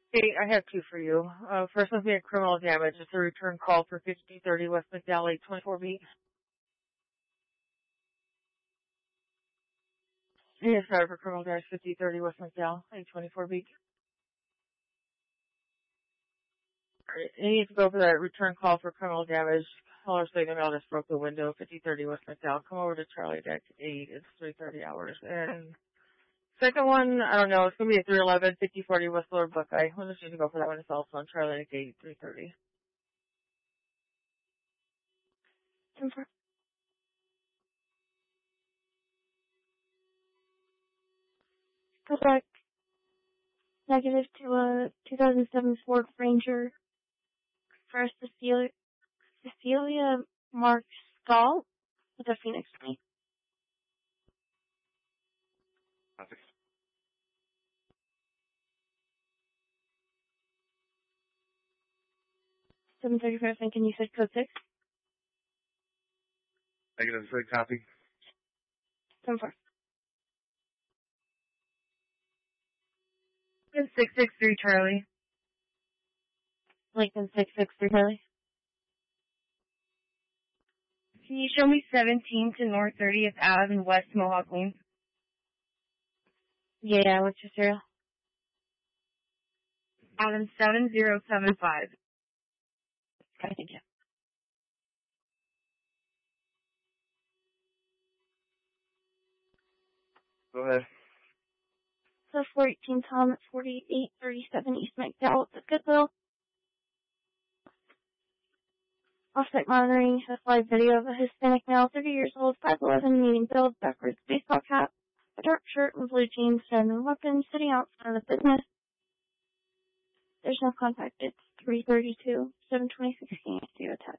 Hey, I have two for you. First one's being criminal damage. It's a return call for 5030 West McDowell, 24B. Yes, sorry for criminal damage, 5030 West McDowell, 24B. Alright, you need to go for that return call for criminal damage. Caller statement mail just broke the window, 5030 West McDowell. Come over to Charlie Deck 8. It's 3:30 hours. And second one, I don't know, it's going to be a 311 5040 West Lower Buckeye. We'll just need to go for that one as well. On Charlie Deck 8, 3:30. Correct. Negative to a 2007 Ford Ranger for Cecilia Mark Skull with a Phoenix Plate. Copy. 735 Lincoln, you said code 6? Negative 3, copy. 74. 663 Charlie. Lincoln 663 Charlie. Can you show me 17 to North 30th Ave and West Mohawk Lane? Yeah, what's your serial? Adam 7075. Okay, thank you. Go ahead. So 418 Tom at 4837 East McDowell at Goodwill. Off-site monitoring has live video of a Hispanic male, 30 years old, 5'11", medium build, backwards baseball cap, a dark shirt and blue jeans, and weapons sitting outside of the business. There's no contact. It's 332, 726 can't do attached.